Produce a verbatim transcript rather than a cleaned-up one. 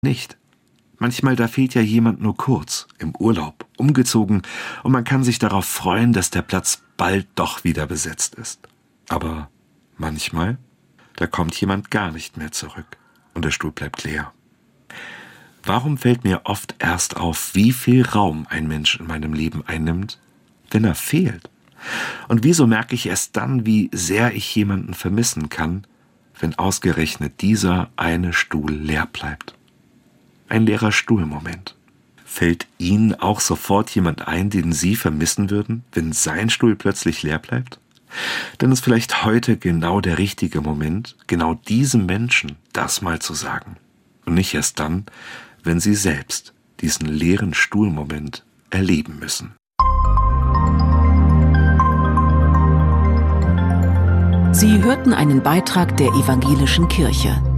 nicht. Manchmal da fehlt ja jemand nur kurz, im Urlaub, umgezogen, und man kann sich darauf freuen, dass der Platz bald doch wieder besetzt ist. Aber manchmal, da kommt jemand gar nicht mehr zurück und der Stuhl bleibt leer. Warum fällt mir oft erst auf, wie viel Raum ein Mensch in meinem Leben einnimmt, wenn er fehlt? Und wieso merke ich erst dann, wie sehr ich jemanden vermissen kann, wenn ausgerechnet dieser eine Stuhl leer bleibt? Ein leerer Stuhlmoment. Fällt Ihnen auch sofort jemand ein, den Sie vermissen würden, wenn sein Stuhl plötzlich leer bleibt? Dann ist vielleicht heute genau der richtige Moment, genau diesem Menschen das mal zu sagen. Und nicht erst dann, wenn Sie selbst diesen leeren Stuhlmoment erleben müssen. Sie hörten einen Beitrag der Evangelischen Kirche.